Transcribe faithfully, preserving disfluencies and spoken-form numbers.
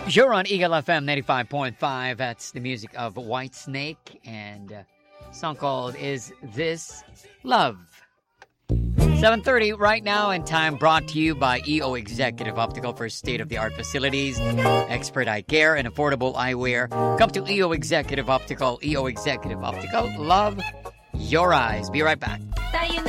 You're on Eagle F M ninety-five point five. That's the music of Whitesnake. And a song called Is This Love? seven thirty right now, and time brought to you by E O Executive Optical for state-of-the-art facilities, expert eye care, and affordable eyewear. Come to E O Executive Optical. E O Executive Optical. Love your eyes. Be right back.